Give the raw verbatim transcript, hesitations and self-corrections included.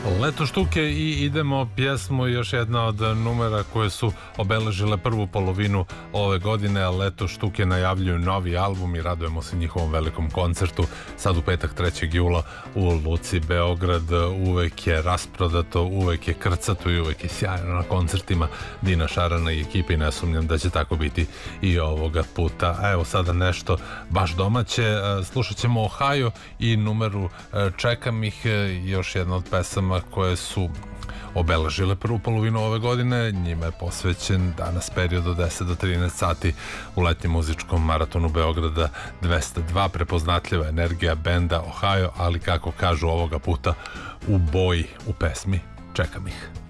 Leto štuke i idemo pjesmu, još jedna od numera koje su obeležile prvu polovinu ove godine. Leto štuke najavljuju novi album i radujemo se njihovom velikom koncertu sad u petak trećeg jula u Luci Beograd. Uvek je rasprodato, uvek je krcato i uvek je sjajno na koncertima Dina Šarana i ekipi. Ne sumnjam da će tako biti i ovoga puta. A evo sada nešto baš domaće, slušat ćemo Ohio i numeru Čekam ih, još jedna od pesama koje su obeležile prvu polovinu ove godine. Njima je posvećen danas period od deset do trinaest sati u letnjem muzičkom maratonu Beograda dvesta dva. Prepoznatljiva energija benda Ohio, ali kako kažu ovoga puta u boji u pesmi Čekam ih.